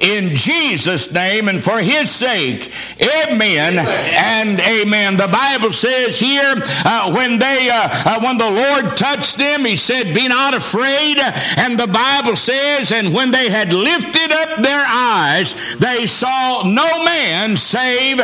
in Jesus' name and for His sake. Amen and amen. The Bible says here, when the Lord touched them, He said, "Be not afraid." And the Bible says, and when they had lifted up their eyes, they saw no man save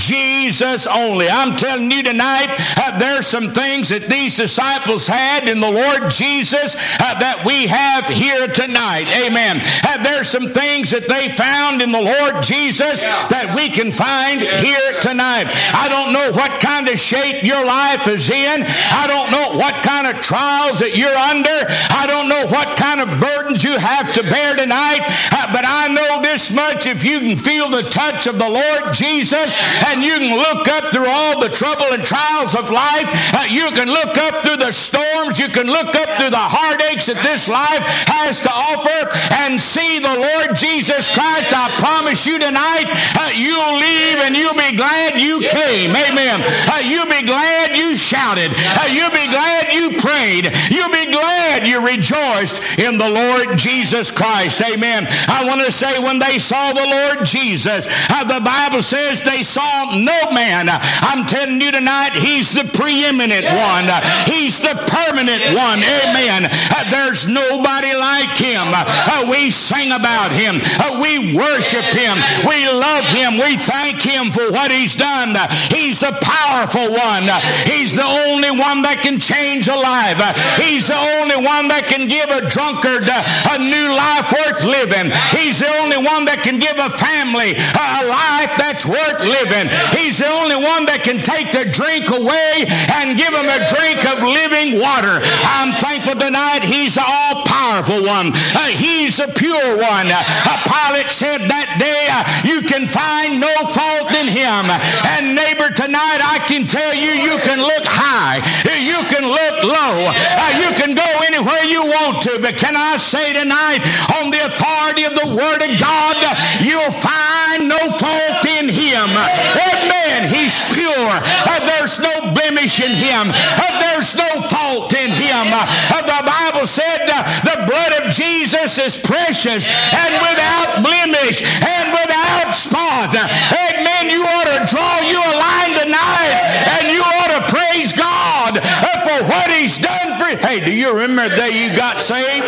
Jesus only. I'm telling you tonight, there's some things that these disciples had in the Lord Jesus that we have here tonight. Amen. There's some things that they found in the Lord Jesus that we can find here tonight. I don't know what kind of shape your life is in. I don't know what kind of trials that you're under. I don't know what kind of burdens you have to bear tonight. But I know this much: if you can feel the touch of the Lord Jesus, and you can look up through all the trouble and trials of life, you can look up through the storms, you can look up through the heartaches that this life has to offer and see the Lord Jesus Christ. I promise you tonight, you'll leave and you'll be glad you came. Amen. You'll be glad you shouted. You'll be glad you prayed. You'll be glad you rejoiced in the Lord Jesus Christ. Amen. I want to say, when they saw the Lord Jesus, the Bible says they saw no man. I'm telling you tonight, He's the preeminent one. He's the permanent one. Amen. There's nobody like Him. We sing about Him. We worship Him. We love Him. We thank Him for what He's done. He's the powerful one. He's the only one that can change a life. He's the only one that can give a drunkard a new life worth living. He's the only one that can give a family a life that's worth living. He's the only one that can take the drink away and give them a drink of living water. I'm thankful tonight He's the all-powerful one. He's the pure one. Pilate said that day, you can find no fault in Him. And neighbor, tonight I can tell you, you can look high, you can look low, you can go anywhere you want to. But can I say tonight, on the authority of the Word of God, you'll find no fault in Him. Amen. He's pure. There's no blemish in Him. There's no fault in Him. The Bible said the blood of Jesus is precious and without blemish and without spot. Amen. You ought to draw you a line tonight, and you ought to praise God for what He's done for you. Hey, do you remember the day you got saved?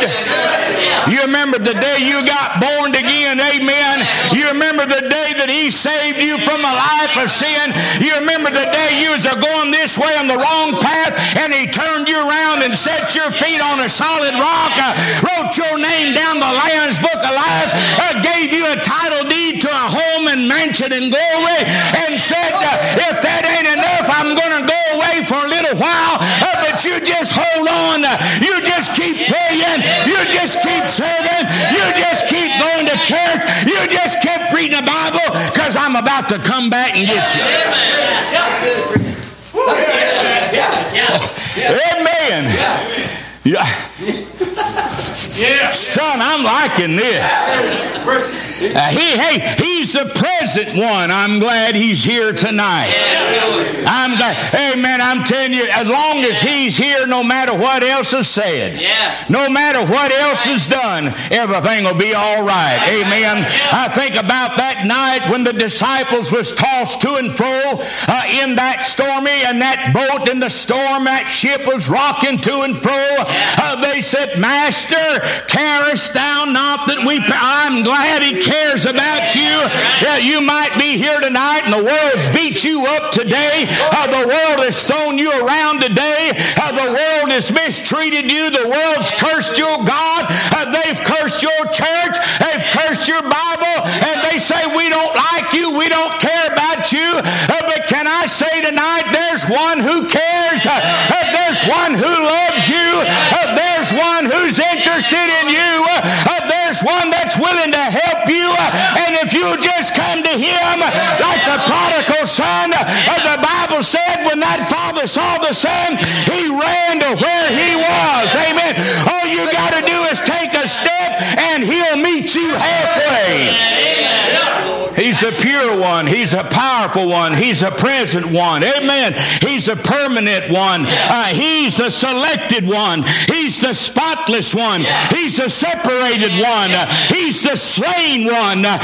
You remember the day you got born again? Amen. You remember the day that He saved you from a life of sin? You remember the day you was going this way on the wrong path, and He turned you around and set your feet on a solid rock, wrote your name down the Lamb's Book of Life, gave you a title deed to a home and mansion and glory, and said, if that ain't enough, I'm going to go away for a little while, but you just hold on. You just keep praying. You just keep serving. You just keep going to church. You just keep reading the Bible, because I'm about to come back and get you. Amen. Yeah. Son, I'm liking this. He's the present one. I'm glad He's here tonight. I'm glad. Amen. I'm telling you, as long as He's here, no matter what else is said, no matter what else is done, everything will be all right. Amen. I think about that night when the disciples was tossed to and fro in that stormy, and that boat in the storm, that ship was rocking to and fro. They said, Master, carest thou not that we... I'm glad He cares about you. You might be here tonight and the world's beat you up today. The world has thrown you around today. The world has mistreated you. The world's cursed your God. They've cursed your church. They've cursed your Bible. And they say, we don't like you. We don't care about you. But can I say tonight, there's one who cares. There's one who loves you. There's one who's interested in you. There's one that's willing to help you. And if you just come to Him like the prodigal son, the Bible said when that father saw the son, he ran to where he was. Amen. All you got to do is take a step and He'll meet you halfway. He's a pure one. He's a powerful one. He's a present one. Amen. He's a permanent one. He's the selected one. He's the spotless one. He's the separated one. He's the slain one.